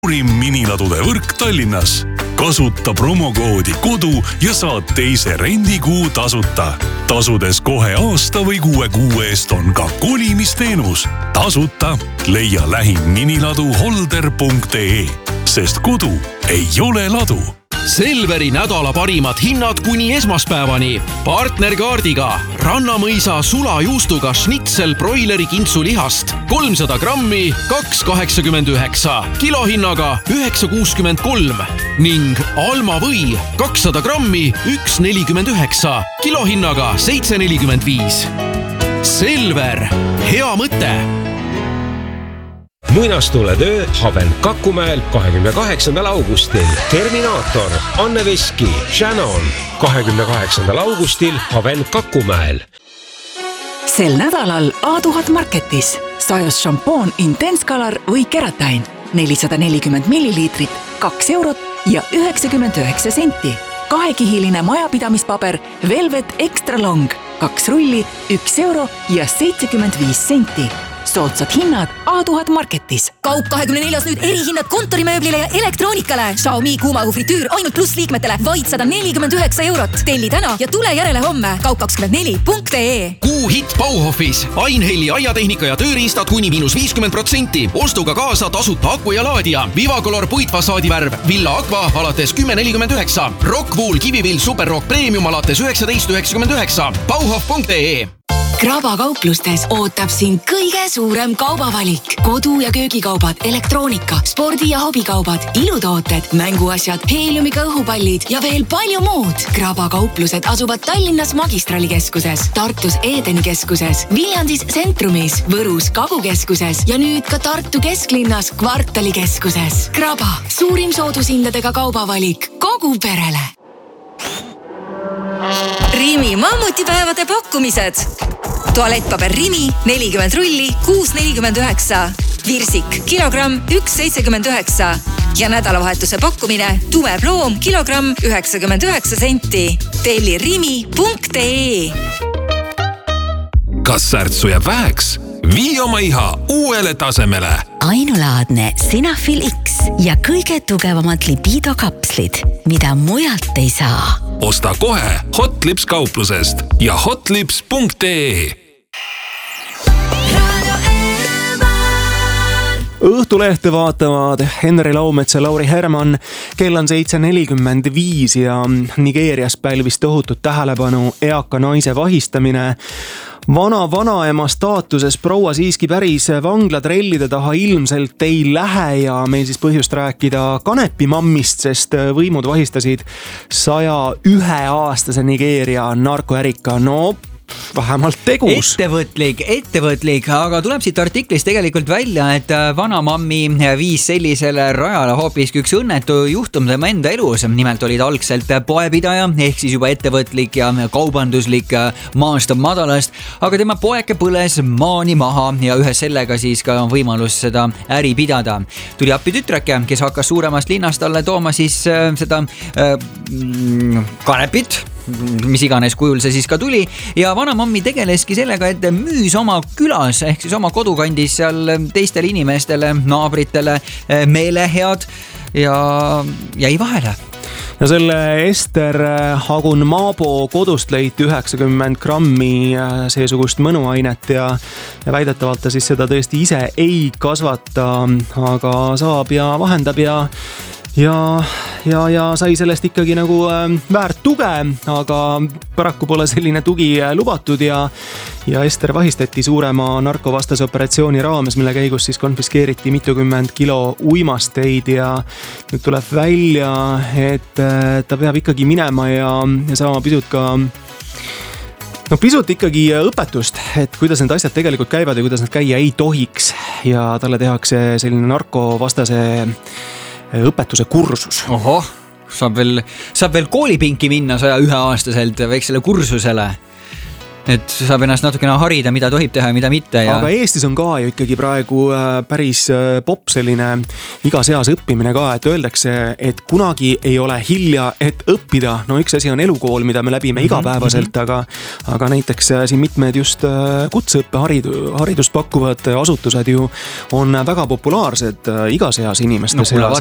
suurim miniladude võrk Tallinnas. Kasuta promokoodi KODU ja saad teise rendikuu tasuta. Tasudes kohe aasta või 6 kuu eest on ka kolimisteenus. Tasuta leia lähim miniladu holder.ee, sest kodu ei ole ladu. Selveri nädala parimad hinnad kuni esmaspäevani. Partnerkaardiga Rannamõisa sulajuustuga schnitzel broileri kintsulihast 300 grammi 2,89, kilohinnaga 9,63 ning Alma või 200 grammi 1,49, kilohinnaga 7,45. Selver, hea mõte! Muinastuletöö Haven Kakumäel 28. augustil. Terminaator, Anne Veski, Shannon 28. augustil Haven Kakumäel. Sel nädalal A1000 Marketis sajus šampoon Intense Color või Keratin 440 milliliitrit, 2 eurot ja 99 senti. Kahekihiline majapidamispaber Velvet Extra Long, 2 rulli, 1 euro ja 75 senti. Soodsad hinnad A1000 Marketis. Kaup 24 nüüd erihinnad kontorimööblile ja elektroonikale. Xiaomi kuumaõhu fritüür ainult pluss liikmetele vaid 149 eurot. Telli täna ja tule järele homme. Kaup24.ee. Kuu hitt Bauhofis. Ainhelli aiatehnika ja tööriistad kuni -50%. Ostuga kaasa tasuta aku ja laadija. Vivacolor puitfasaadivärv. Villa Aqua alates 10,49. Rockwool Kivivill Superrock Premium alates 19,99. Bauhof.ee. Graba kauplustes ootab sind kõige suurem kaubavalik. Kodu- ja köögikaubad, elektroonika, spordi- ja hobikaubad, ilutooted, mänguasjad, heeliumiga õhupallid ja veel palju muud. Graba kauplused asuvad Tallinnas Magistralikeskuses, Tartus Edeni keskuses, Viljandis Centrumis, Võrus Kagukeskuses ja nüüd ka Tartu kesklinnas Kvartalikeskuses. Graba, suurim soodushindadega kaubavalik kogu perele. Rimi mammutipäevade pakkumised. Tualettpaber Rimi 40 rulli 6,49. Virsik kilogramm 1,79. Ja nädalavahetuse pakkumine tume ploom kilogramm 99 senti. Telli rimi.ee. Kas särtsu jääb väheks? Vii oma iha uuele tasemele. Ainulaadne Sinafil X ja kõige tugevamad libido kapslid, mida mujalt ei saa. Osta kohe Hotlips kauplusest ja hotlips.ee. Õhtulehte vaatavad Henri Laumets ja Lauri Herman. Kell on 7:45 ja Nigeerias pälvis tohutut tähelepanu eaka naise vahistamine. Vanaema staatuses proua siiski päris vanglatrellide taha ilmselt ei lähe ja meil siis põhjust rääkida kanepimammist, sest võimud vahistasid 101-aastase Nigeeria narkoärika. No vähemalt tegus. Ettevõtlik, aga tuleb siit artiklist tegelikult välja, et vanamammi viis sellisele rajale hoopiski üks õnnetu juhtum tema enda elus. Nimelt olid algselt poepidaja, ehk siis juba ettevõtlik ja kaubanduslik maast madalast, aga tema poeke põles maani maha ja ühe sellega siis ka võimalus seda äri pidada. Tuli appi tütrake, kes hakkas suuremast linnast talle tooma siis seda kanepit, mis iganes kujul see siis ka tuli ja vanamammi tegeleski sellega, et müüs oma külas ehk siis oma kodukandis seal teistele inimestele, naabritele meelehead ja jäi vahele. Ja selle Ester Hagun Maabo kodust leiti 90 grammi seesugust mõnuainet ja väidetavalt ta siis seda tõesti ise ei kasvata, aga saab ja vahendab ja sai sellest ikkagi nagu väärt tuge, aga paraku pole selline tugi lubatud ja Ester vahistati suurema narkovastase operatsiooni raames, mille käigus siis konfiskeeriti mitukümmend kilo uimasteid ja nüüd tuleb välja, et ta peab ikkagi minema ja saama pisut ikkagi õpetust, et kuidas need asjad tegelikult käivad ja kuidas need käia ei tohiks ja talle tehakse selline narkovastase õpetuse kursus. Ohoh, saab veel koolipinki minna 101-aastaselt väiksele kursusele. et saab ennast natukene harida, mida tohib teha ja mida mitte. Ja... Aga Eestis on ka ju ikkagi praegu päris popp selline igas eas õppimine ka, et öeldakse, et kunagi ei ole hilja, et õppida. No üks asi on elukool, mida me läbime igapäevaselt, aga näiteks siin mitmed just kutseõppe haridust pakkuvad asutused ju on väga populaarsed igas eas inimeste seas.